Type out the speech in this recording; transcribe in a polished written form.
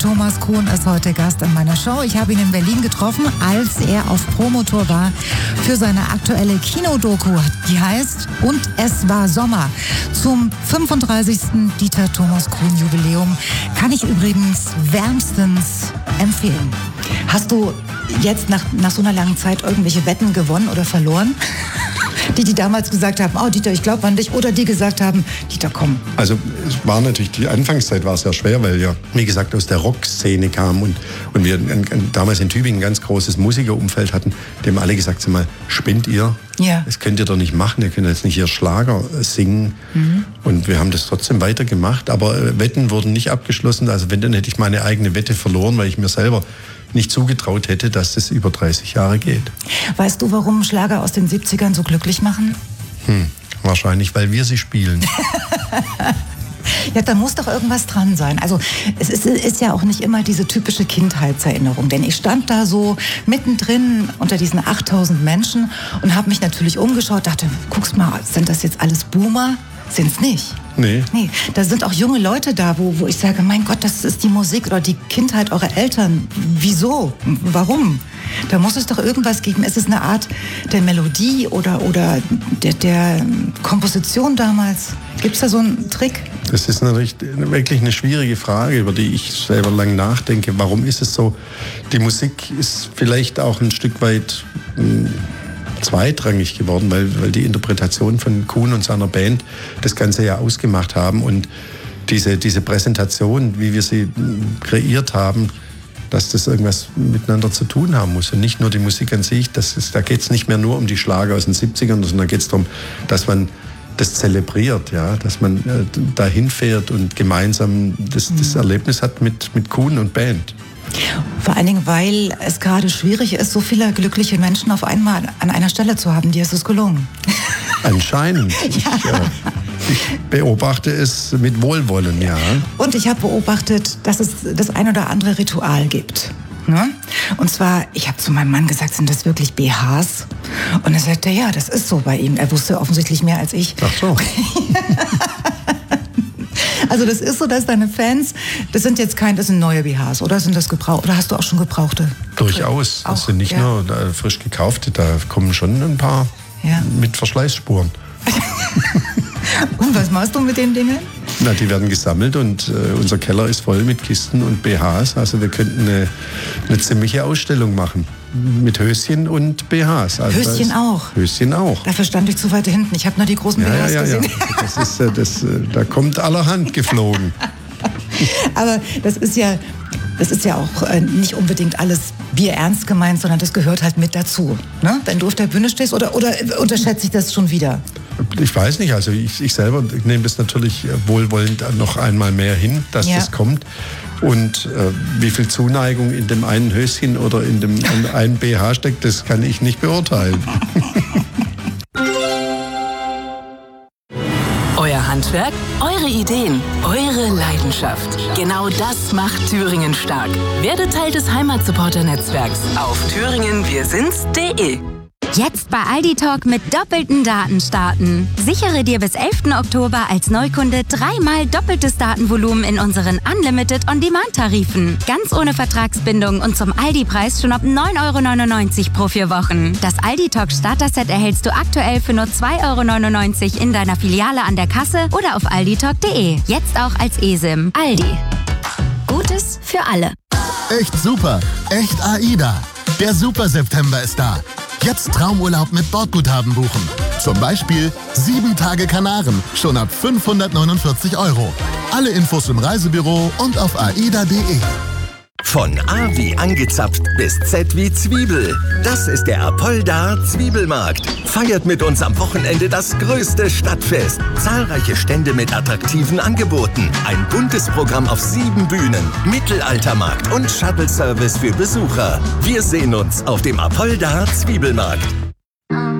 Thomas Kuhn ist heute Gast in meiner Show. Ich habe ihn in Berlin getroffen, als er auf Promotour war für seine aktuelle Kinodoku. Die heißt Und es war Sommer. Zum 35. Dieter Thomas Kuhn Jubiläum kann ich übrigens wärmstens empfehlen. Hast du jetzt nach so einer langen Zeit irgendwelche Wetten gewonnen oder verloren? Die damals gesagt haben, oh Dieter, ich glaube an dich, oder die gesagt haben, Dieter, komm. Also es war natürlich, die Anfangszeit war sehr schwer, weil wir, wie gesagt, aus der Rockszene kamen und wir damals in Tübingen ein ganz großes Musikerumfeld hatten. Die haben alle gesagt, sag mal, spinnt ihr? Ja. Das könnt ihr doch nicht machen, ihr könnt jetzt nicht hier Schlager singen. Mhm. Und wir haben das trotzdem weitergemacht, aber Wetten wurden nicht abgeschlossen. Also wenn, dann hätte ich meine eigene Wette verloren, weil ich mir selber nicht zugetraut hätte, dass das über 30 Jahre geht. Weißt du, warum Schlager aus den 70ern so glücklich machen? Wahrscheinlich, weil wir sie spielen. Ja, da muss doch irgendwas dran sein. Also es ist ja auch nicht immer diese typische Kindheitserinnerung. Denn ich stand da so mittendrin unter diesen 8000 Menschen und habe mich natürlich umgeschaut, dachte, guck's mal, sind das jetzt alles Boomer? Sind's nicht. Nee, da sind auch junge Leute da, wo ich sage, mein Gott, das ist die Musik oder die Kindheit eurer Eltern. Wieso? Warum? Da muss es doch irgendwas geben. Ist es eine Art der Melodie oder der Komposition damals? Gibt es da so einen Trick? Das ist wirklich eine schwierige Frage, über die ich selber lang nachdenke. Warum ist es so? Die Musik ist vielleicht auch ein Stück weit zweitrangig geworden, weil die Interpretation von Kuhn und seiner Band das Ganze ja ausgemacht haben und diese Präsentation, wie wir sie kreiert haben, dass das irgendwas miteinander zu tun haben muss und nicht nur die Musik an sich. Da geht es nicht mehr nur um die Schlager aus den 70ern, sondern da geht es darum, dass man das zelebriert, ja, dass man dahin fährt und gemeinsam das Erlebnis hat mit Kuhn und Band. Vor allen Dingen, weil es gerade schwierig ist, so viele glückliche Menschen auf einmal an einer Stelle zu haben. Dir ist es gelungen. Anscheinend. Ja. Ich beobachte es mit Wohlwollen, ja. Und ich habe beobachtet, dass es das ein oder andere Ritual gibt. Ne? Und zwar, ich habe zu meinem Mann gesagt, sind das wirklich BHs? Und er sagte, ja, das ist so bei ihm. Er wusste offensichtlich mehr als ich. Ach so. Also das ist so, dass deine Fans, das sind neue BHs, oder sind das gebraucht? Oder hast du auch schon gebrauchte? Durchaus. Das sind nicht nur frisch gekaufte, da kommen schon ein paar mit Verschleißspuren. Und was machst du mit den Dingen? Na, die werden gesammelt und unser Keller ist voll mit Kisten und BHs. Also wir könnten eine ziemliche Ausstellung machen. Mit Höschen und BHs. Also Höschen auch? Höschen auch. Dafür stand ich zu weit hinten. Ich habe nur die großen BHs gesehen. Ja. Da kommt allerhand geflogen. Aber das ist ja auch nicht unbedingt alles bierernst gemeint, sondern das gehört halt mit dazu. Ne? Wenn du auf der Bühne stehst, oder unterschätze ich das schon wieder? Ich weiß nicht, also ich selber nehme das natürlich wohlwollend noch einmal mehr hin, dass das kommt. Und wie viel Zuneigung in dem einen Höschen oder in dem einen BH steckt, das kann ich nicht beurteilen. Euer Handwerk, eure Ideen, eure Leidenschaft. Genau das macht Thüringen stark. Werdet Teil des Heimatsupporter-Netzwerks auf thüringenwirsinds.de. Jetzt bei Aldi Talk mit doppelten Daten starten. Sichere dir bis 11. Oktober als Neukunde 3-mal doppeltes Datenvolumen in unseren Unlimited On-Demand-Tarifen. Ganz ohne Vertragsbindung und zum Aldi-Preis schon ab 9,99 € pro 4 Wochen. Das Aldi Talk Starter-Set erhältst du aktuell für nur 2,99 € in deiner Filiale an der Kasse oder auf alditalk.de. Jetzt auch als eSIM. Aldi. Gutes für alle. Echt super. Echt AIDA. Der Super September ist da. Jetzt Traumurlaub mit Bordguthaben buchen. Zum Beispiel 7 Tage Kanaren, schon ab 549 €. Alle Infos im Reisebüro und auf aida.de. Von A wie angezapft bis Z wie Zwiebel. Das ist der Apolda Zwiebelmarkt. Feiert mit uns am Wochenende das größte Stadtfest. Zahlreiche Stände mit attraktiven Angeboten. Ein buntes Programm auf 7 Bühnen. Mittelaltermarkt und Shuttle-Service für Besucher. Wir sehen uns auf dem Apolda Zwiebelmarkt.